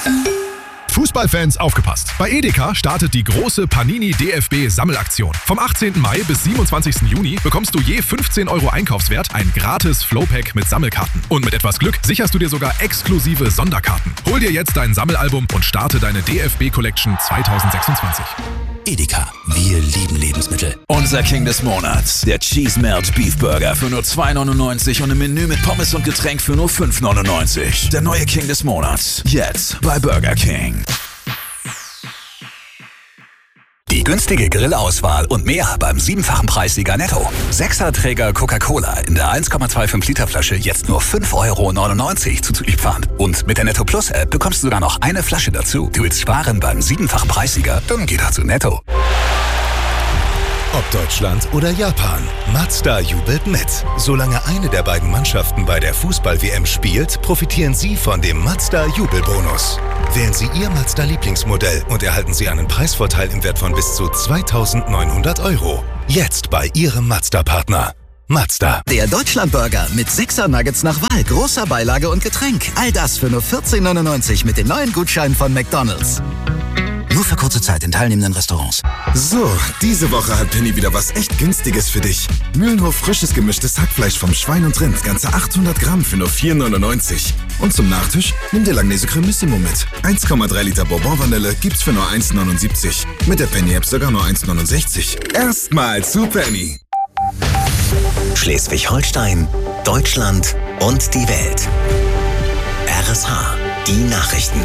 Fußballfans aufgepasst! Bei Edeka startet die große Panini DFB Sammelaktion. Vom 18. Mai bis 27. Juni bekommst du je 15 € Einkaufswert ein gratis Flowpack mit Sammelkarten. Und mit etwas Glück sicherst du dir sogar exklusive Sonderkarten. Hol dir jetzt dein Sammelalbum und starte deine DFB Collection 2026. Edeka, wir lieben Lebensmittel. Unser King des Monats, der Cheese Melt Beef Burger für nur 2,99 und im Menü mit Pommes und Getränk für nur 5,99. Der neue King des Monats, jetzt bei Burger King. Die günstige Grillauswahl und mehr beim 7-fachen Preissieger Netto. 6er-Träger Coca-Cola in der 1,25 Liter Flasche jetzt nur 5,99 € zuzüglich Pfand. Und mit der Netto Plus App bekommst du sogar noch eine Flasche dazu. Du willst sparen beim 7-fachen Preissieger? Dann geh doch zu Netto. Ob Deutschland oder Japan, Mazda jubelt mit. Solange eine der beiden Mannschaften bei der Fußball-WM spielt, profitieren Sie von dem Mazda-Jubelbonus. Wählen Sie Ihr Mazda-Lieblingsmodell und erhalten Sie einen Preisvorteil im Wert von bis zu 2.900 €. Jetzt bei Ihrem Mazda-Partner. Mazda. Der Deutschlandburger mit 6er Nuggets nach Wahl, großer Beilage und Getränk. All das für nur 14,99 € mit den neuen Gutscheinen von McDonald's. Nur für kurze Zeit in teilnehmenden Restaurants. So, diese Woche hat Penny wieder was echt Günstiges für dich. Mühlenhof frisches gemischtes Hackfleisch vom Schwein und Rind, ganze 800 Gramm für nur 4,99 €. Und zum Nachtisch nimm dir Langnese Cremissimo mit. 1,3 Liter Bourbon-Vanille gibt's für nur 1,79 €. Mit der Penny-App sogar nur 1,69 €. Erstmal zu Penny. Schleswig-Holstein, Deutschland und die Welt. RSH, die Nachrichten.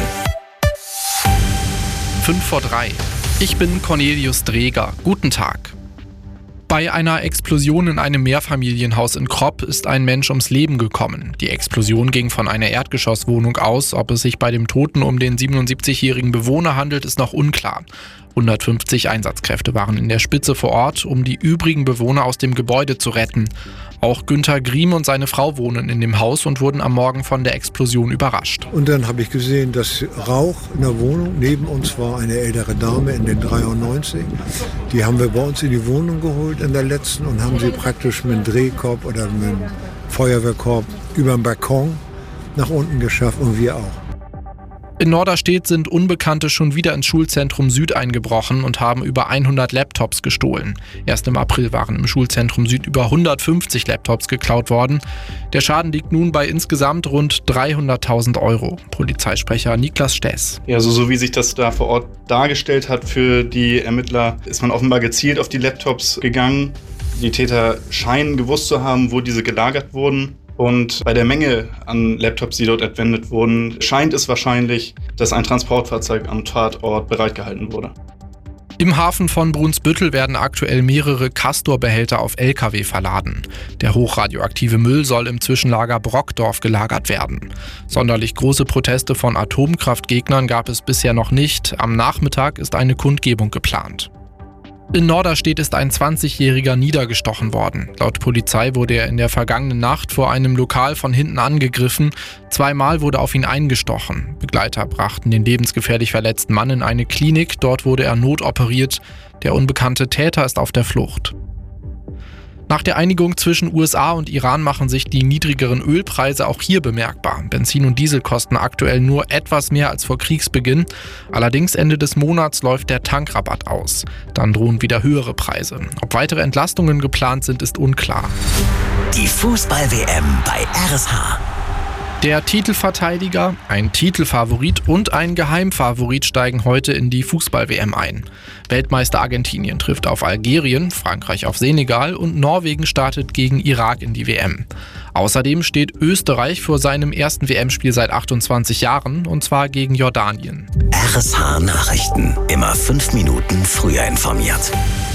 5:03. Ich bin Cornelius Dreger. Guten Tag. Bei einer Explosion in einem Mehrfamilienhaus in Kropp ist ein Mensch ums Leben gekommen. Die Explosion ging von einer Erdgeschosswohnung aus. Ob es sich bei dem Toten um den 77-jährigen Bewohner handelt, ist noch unklar. 150 Einsatzkräfte waren in der Spitze vor Ort, um die übrigen Bewohner aus dem Gebäude zu retten. Auch Günther Griem und seine Frau wohnen in dem Haus und wurden am Morgen von der Explosion überrascht. Und dann habe ich gesehen, dass Rauch in der Wohnung. Neben uns war eine ältere Dame in den 93. Die haben wir bei uns in die Wohnung geholt in der letzten und haben sie praktisch mit einem Drehkorb oder mit einem Feuerwehrkorb über den Balkon nach unten geschafft und wir auch. In Norderstedt sind Unbekannte schon wieder ins Schulzentrum Süd eingebrochen und haben über 100 Laptops gestohlen. Erst im April waren im Schulzentrum Süd über 150 Laptops geklaut worden. Der Schaden liegt nun bei insgesamt rund 300.000 €. Polizeisprecher Niklas Stess. Ja, so wie sich das da vor Ort dargestellt hat für die Ermittler, ist man offenbar gezielt auf die Laptops gegangen. Die Täter scheinen gewusst zu haben, wo diese gelagert wurden. Und bei der Menge an Laptops, die dort entwendet wurden, scheint es wahrscheinlich, dass ein Transportfahrzeug am Tatort bereitgehalten wurde. Im Hafen von Brunsbüttel werden aktuell mehrere Castor-Behälter auf Lkw verladen. Der hochradioaktive Müll soll im Zwischenlager Brockdorf gelagert werden. Sonderlich große Proteste von Atomkraftgegnern gab es bisher noch nicht. Am Nachmittag ist eine Kundgebung geplant. In Norderstedt ist ein 20-Jähriger niedergestochen worden. Laut Polizei wurde er in der vergangenen Nacht vor einem Lokal von hinten angegriffen. 2-mal wurde auf ihn eingestochen. Begleiter brachten den lebensgefährlich verletzten Mann in eine Klinik. Dort wurde er notoperiert. Der unbekannte Täter ist auf der Flucht. Nach der Einigung zwischen USA und Iran machen sich die niedrigeren Ölpreise auch hier bemerkbar. Benzin und Diesel kosten aktuell nur etwas mehr als vor Kriegsbeginn. Allerdings Ende des Monats läuft der Tankrabatt aus. Dann drohen wieder höhere Preise. Ob weitere Entlastungen geplant sind, ist unklar. Die Fußball-WM bei RSH. Der Titelverteidiger, ein Titelfavorit und ein Geheimfavorit steigen heute in die Fußball-WM ein. Weltmeister Argentinien trifft auf Algerien, Frankreich auf Senegal und Norwegen startet gegen Irak in die WM. Außerdem steht Österreich vor seinem ersten WM-Spiel seit 28 Jahren, und zwar gegen Jordanien. RSH Nachrichten, immer 5 Minuten früher informiert.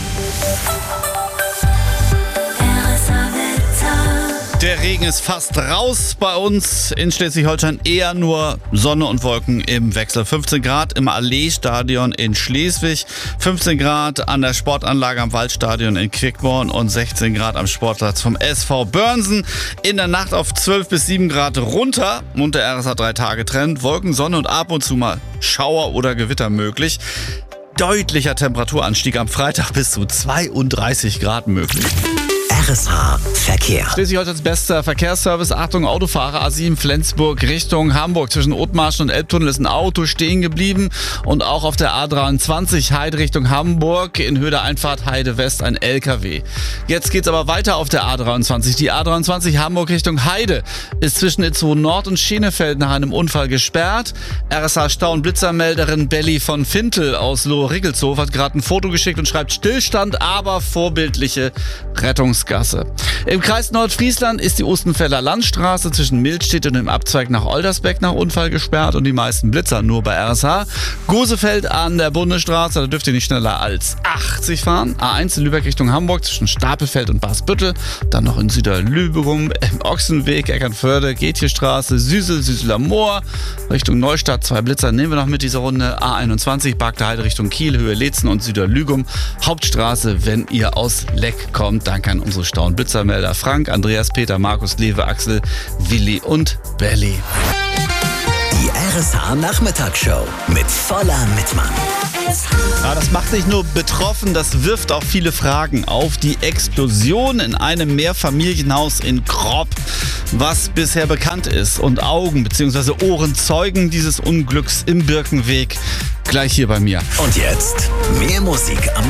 Der Regen ist fast raus bei uns in Schleswig-Holstein. Eher nur Sonne und Wolken im Wechsel. 15 Grad im Allee-Stadion in Schleswig, 15 Grad an der Sportanlage am Waldstadion in Quickborn und 16 Grad am Sportplatz vom SV Börnsen. In der Nacht auf 12 bis 7 Grad runter und der RSH 3-Tage-Trend. Wolken, Sonne und ab und zu mal Schauer oder Gewitter möglich. Deutlicher Temperaturanstieg am Freitag bis zu 32 Grad möglich. RSH Verkehr. Schleswig-Holsteins bester Verkehrsservice. Achtung, Autofahrer A7 Flensburg Richtung Hamburg. Zwischen Othmarschen und Elbtunnel ist ein Auto stehen geblieben. Und auch auf der A23 Heide Richtung Hamburg in Höhe der Einfahrt Heide West ein LKW. Jetzt geht's aber weiter auf der A23. Die A23 Hamburg Richtung Heide ist zwischen Itzehoe Nord und Schenefeld nach einem Unfall gesperrt. RSH Stau- und Blitzermelderin Belli von Fintel aus Lohe-Riggelshof hat gerade ein Foto geschickt und schreibt Stillstand, aber vorbildliche Rettungsgasse. Im Kreis Nordfriesland ist die Ostenfelder Landstraße zwischen Mildstedt und dem Abzweig nach Oldersbeck nach Unfall gesperrt und die meisten Blitzer nur bei RSH. Gosefeld an der Bundesstraße, da dürft ihr nicht schneller als 80 fahren. A1 in Lübeck Richtung Hamburg zwischen Stapelfeld und Basbüttel. Dann noch in Süderlübegum, im Ochsenweg, Eckernförde, Gätjestraße, Süßeler Moor Richtung Neustadt. 2 Blitzer nehmen wir noch mit dieser Runde. A21 Bagde Heide Richtung Kiel, Höhe Leetzen und Süderlügum. Hauptstraße, wenn ihr aus Leck kommt. Danke an unsere Stau- und Blitzermelder Frank, Andreas, Peter, Markus, Lewe, Axel, Willi und Belli. Die RSH Nachmittagsshow mit voller Mitmann. Ja, das macht nicht nur betroffen, das wirft auch viele Fragen auf. Die Explosion in einem Mehrfamilienhaus in Kropp, was bisher bekannt ist, und Augen bzw. Ohrenzeugen dieses Unglücks im Birkenweg. Gleich hier bei mir. Und jetzt mehr Musik am